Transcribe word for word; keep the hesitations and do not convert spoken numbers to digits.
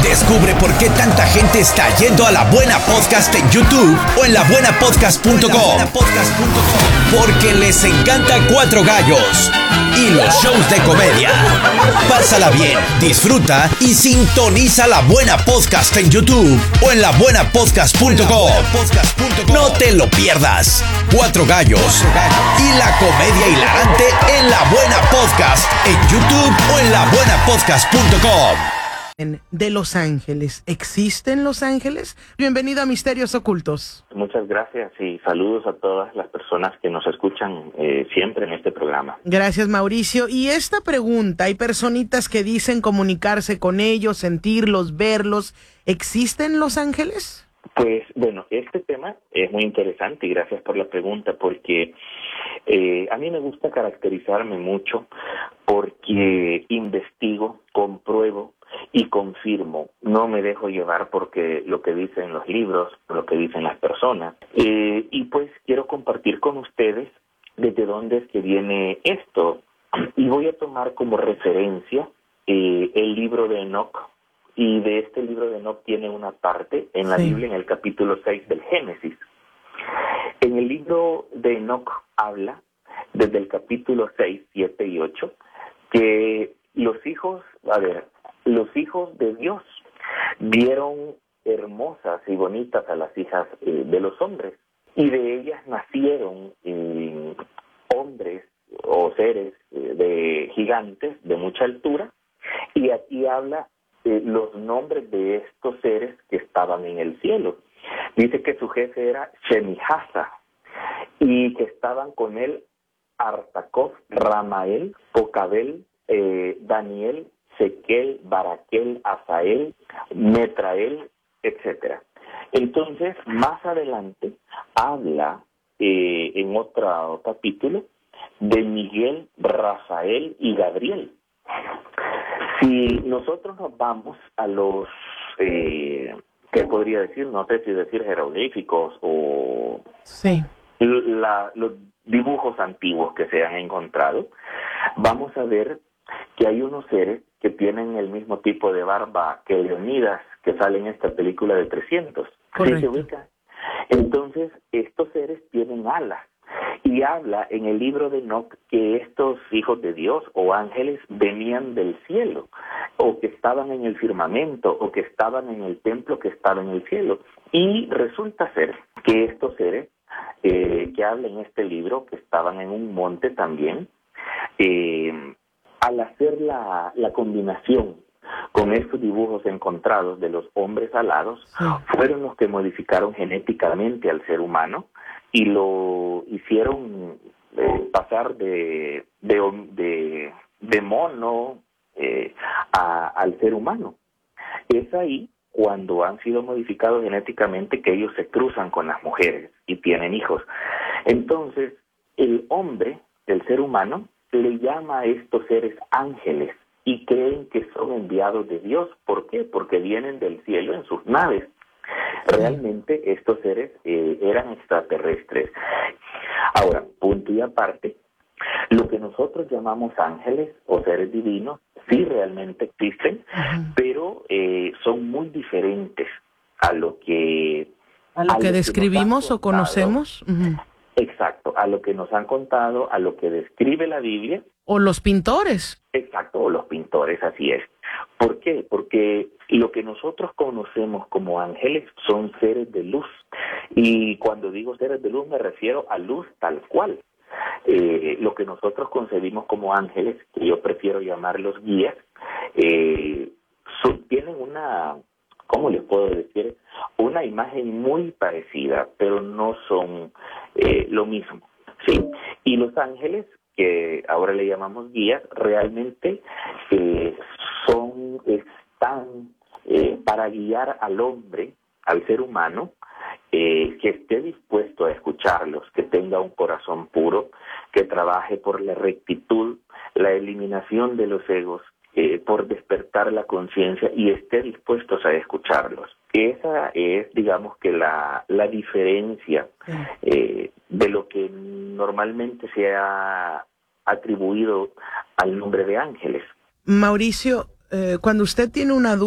Descubre por qué tanta gente está yendo a La Buena Podcast en YouTube o en la buena podcast punto com. Porque les encanta Cuatro Gallos y los shows de comedia. Pásala bien, disfruta y sintoniza La Buena Podcast en YouTube o en la buena podcast punto com. No te lo pierdas. Cuatro Gallos y la comedia hilarante en La Buena Podcast en YouTube o en la buena podcast punto com. De Los Ángeles. ¿Existen Los Ángeles? Bienvenido a Misterios Ocultos. Muchas gracias y saludos a todas las personas que nos escuchan eh, siempre en este programa. Gracias, Mauricio. Y esta pregunta, hay personitas que dicen comunicarse con ellos, sentirlos, verlos. ¿Existen Los Ángeles? Pues bueno, este tema es muy interesante y gracias por la pregunta porque eh, a mí me gusta caracterizarme mucho porque investigo, compruebo y confirmo, no me dejo llevar porque lo que dicen los libros, lo que dicen las personas, eh, y pues quiero compartir con ustedes desde dónde es que viene esto, y voy a tomar como referencia eh, el libro de Enoc, y de este libro de Enoc tiene una parte en la sí. Biblia, en el capítulo seis del Génesis. En el libro de Enoc habla, desde el capítulo seis, siete y ocho, que los hijos, a ver, los hijos de Dios vieron hermosas y bonitas a las hijas eh, de los hombres, y de ellas nacieron eh, hombres o seres eh, de gigantes de mucha altura, y aquí habla eh, los nombres de estos seres que estaban en el cielo. Dice que su jefe era Shemihasa, y que estaban con él Artacof, Ramael, Pocabel, eh, Daniel, Sequel, Baraquel, Asael, Metrael, etcétera. Entonces, más adelante, habla eh, en otro capítulo de Miguel, Rafael y Gabriel. Si nosotros nos vamos a los, eh, ¿qué podría decir? No sé si decir jeroglíficos o sí. la, los dibujos antiguos que se han encontrado, vamos a ver que hay unos seres que tienen el mismo tipo de barba que Leonidas, que sale en esta película de trescientos. ¿Sí se ubica? Entonces, estos seres tienen alas. Y habla en el libro de Enoc que estos hijos de Dios o ángeles venían del cielo, o que estaban en el firmamento, o que estaban en el templo que estaba en el cielo. Y resulta ser que estos seres eh, que habla en este libro, que estaban en un monte también, eh, al hacer la, la combinación con estos dibujos encontrados de los hombres alados, sí. fueron los que modificaron genéticamente al ser humano y lo hicieron eh, pasar de, de, de, de mono eh, a, al ser humano. Es ahí cuando han sido modificados genéticamente que ellos se cruzan con las mujeres y tienen hijos. Entonces, el hombre, el ser humano, le llama a estos seres ángeles y creen que son enviados de Dios. ¿Por qué? Porque vienen del cielo en sus naves. Realmente estos seres eh, eran extraterrestres. Ahora, punto y aparte, lo que nosotros llamamos ángeles o seres divinos sí realmente existen, uh-huh. pero eh, son muy diferentes a lo que a lo a que lo describimos que o conocemos. Uh-huh. Exacto, a lo que nos han contado, a lo que describe la Biblia. O los pintores. Exacto, o los pintores, así es. ¿Por qué? Porque lo que nosotros conocemos como ángeles son seres de luz. Y cuando digo seres de luz me refiero a luz tal cual. Eh, lo que nosotros concebimos como ángeles, que yo prefiero llamarlos guías, eh, son, tienen una, ¿cómo les puedo decir? Una imagen muy parecida, pero no son eh, lo mismo, ¿sí? Y los ángeles, que ahora le llamamos guías, realmente eh, son, están eh, para guiar al hombre, al ser humano, eh, que esté dispuesto a escucharlos, que tenga un corazón puro, que trabaje por la rectitud, la eliminación de los egos, eh, por despertar la conciencia y esté dispuestos a escucharlos. Esa es, digamos, que la, la diferencia eh, de lo que normalmente se ha atribuido al nombre de ángeles. Mauricio, eh, cuando usted tiene una duda,